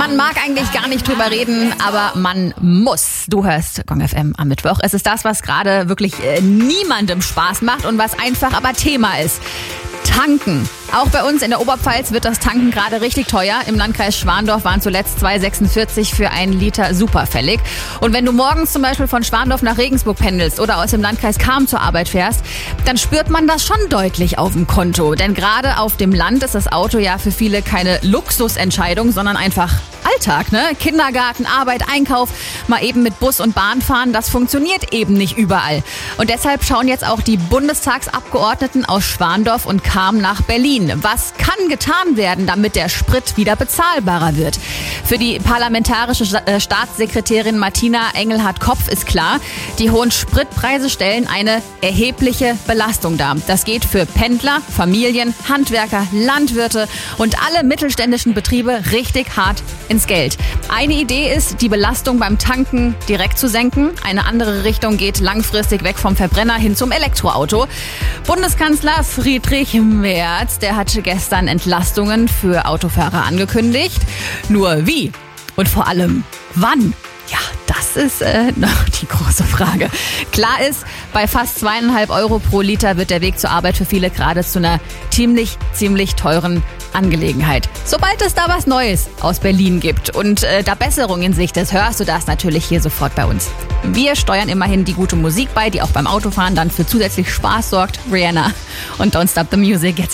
Man mag eigentlich gar nicht drüber reden, aber man muss. Du hörst Gong FM am Mittwoch. Es ist das, was gerade wirklich niemandem Spaß macht und was einfach aber Thema ist. Tanken. Auch bei uns in der Oberpfalz wird das Tanken gerade richtig teuer. Im Landkreis Schwandorf waren zuletzt 2,46 für 1 Liter super fällig. Und wenn du morgens zum Beispiel von Schwandorf nach Regensburg pendelst oder aus dem Landkreis Cham zur Arbeit fährst, dann spürt man das schon deutlich auf dem Konto. Denn gerade auf dem Land ist das Auto ja für viele keine Luxusentscheidung, sondern einfach Alltag, ne? Kindergarten, Arbeit, Einkauf, mal eben mit Bus und Bahn fahren, das funktioniert eben nicht überall. Und deshalb schauen jetzt auch die Bundestagsabgeordneten aus Schwandorf und Cham nach Berlin. Was kann getan werden, damit der Sprit wieder bezahlbarer wird? Für die parlamentarische Staatssekretärin Martina Engelhardt-Kopf ist klar, die hohen Spritpreise stellen eine erhebliche Belastung dar. Das geht für Pendler, Familien, Handwerker, Landwirte und alle mittelständischen Betriebe richtig hart ins Geld. Eine Idee ist, die Belastung beim Tanken direkt zu senken. Eine andere Richtung geht langfristig weg vom Verbrenner hin zum Elektroauto. Bundeskanzler Friedrich Merz, der hatte gestern Entlastungen für Autofahrer angekündigt. Nur wie? Und vor allem wann? Ja, das ist noch die große Frage. Klar ist, bei fast 2,5 Euro pro Liter wird der Weg zur Arbeit für viele gerade zu einer ziemlich teuren Angelegenheit. Sobald es da was Neues aus Berlin gibt und da Besserung in Sicht ist, hörst du das natürlich hier sofort bei uns. Wir steuern immerhin die gute Musik bei, die auch beim Autofahren dann für zusätzlich Spaß sorgt. Rihanna und Don't Stop the Music jetzt